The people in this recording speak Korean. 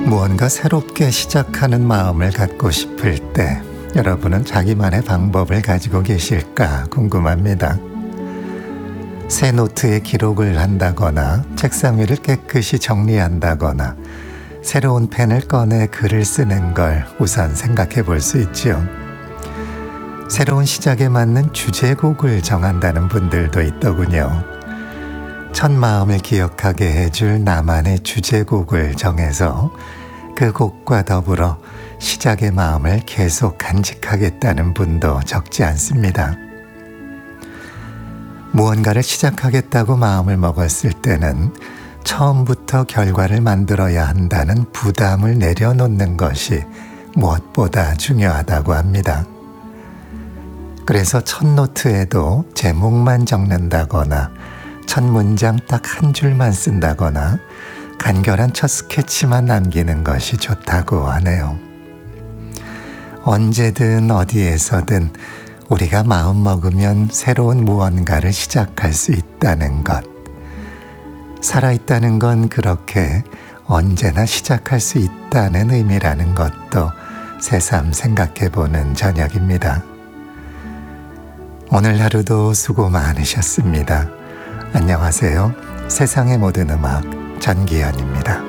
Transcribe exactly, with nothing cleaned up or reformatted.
무언가 새롭게 시작하는 마음을 갖고 싶을 때 여러분은 자기만의 방법을 가지고 계실까 궁금합니다. 새 노트에 기록을 한다거나 책상 위를 깨끗이 정리한다거나 새로운 펜을 꺼내 글을 쓰는 걸 우선 생각해 볼 수 있지요. 새로운 시작에 맞는 주제곡을 정한다는 분들도 있더군요. 첫 마음을 기억하게 해줄 나만의 주제곡을 정해서 그 곡과 더불어 시작의 마음을 계속 간직하겠다는 분도 적지 않습니다. 무언가를 시작하겠다고 마음을 먹었을 때는 처음부터 결과를 만들어야 한다는 부담을 내려놓는 것이 무엇보다 중요하다고 합니다. 그래서 첫 노트에도 제목만 적는다거나 첫 문장 딱 한 줄만 쓴다거나 간결한 첫 스케치만 남기는 것이 좋다고 하네요. 언제든 어디에서든 우리가 마음먹으면 새로운 무언가를 시작할 수 있다는 것. 살아있다는 건 그렇게 언제나 시작할 수 있다는 의미라는 것도 새삼 생각해보는 저녁입니다. 오늘 하루도 수고 많으셨습니다. 안녕하세요. 세상의 모든 음악 전기현입니다.